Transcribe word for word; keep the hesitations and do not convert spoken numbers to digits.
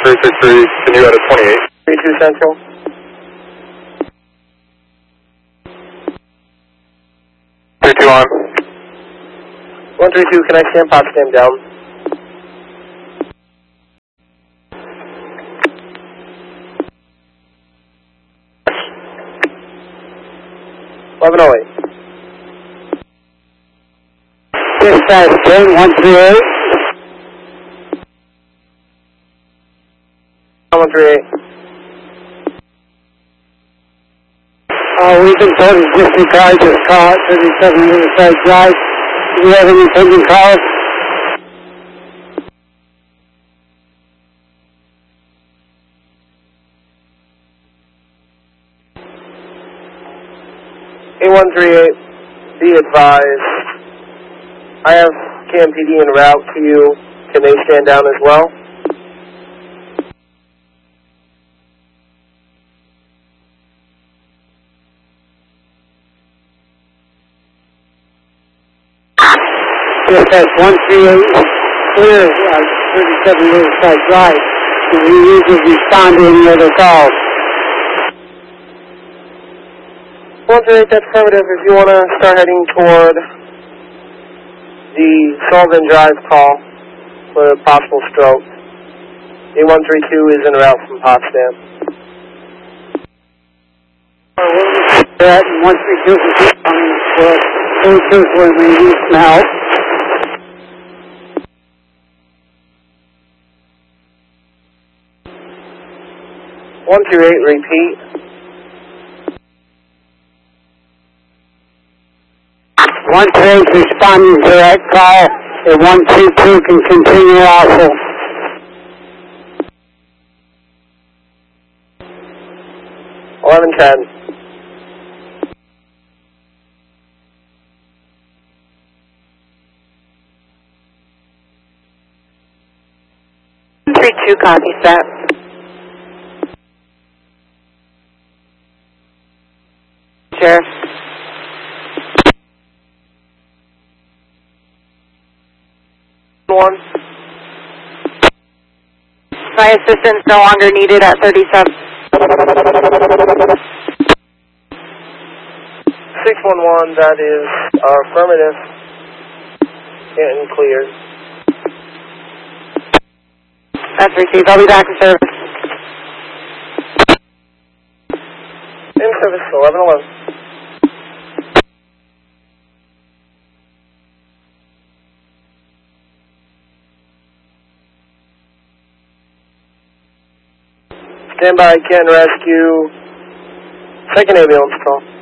three six three, can you out of twenty-eight? three two Central. three two on. one three two, can I stand Potsdam down? eleven oh eight. Dispatch ten one three eight. one three eight. Uh, we've been told to disregard this call at thirty-seven Riverside Drive. Do you have any pending calls? A one three eight, be advised. I have K M P D en route to you. Can they stand down as well? Dispatch one three eight, clear uh, thirty-seven Riverside Drive. Do we need to respond to any other calls? one three eight, that's affirmative. If you want to start heading toward the Sullivan Drive call for a possible stroke. A one three two is en route from Potsdam. That one three two is coming for us. two two where we need some help. one two eight, repeat. one three eight responding to that call. The one two two can continue also. eleven ten. one three two copies that. Sheriff. One. My assistance no longer needed at thirty-seven. six one one, that is our affirmative. Getting cleared. That's received. I'll be back in service. In service, eleven eleven. Stand by, Ken Rescue. Second ambulance call.